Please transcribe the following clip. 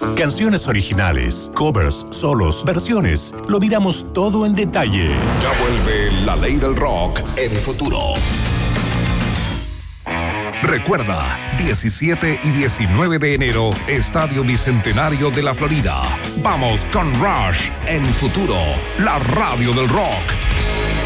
Canciones originales, covers, solos, versiones. Lo miramos todo en detalle. Ya vuelve la ley del rock en Futuro. Recuerda, 17 y 19 de enero, Estadio Bicentenario de la Florida. Vamos con Rush en Futuro, la radio del rock.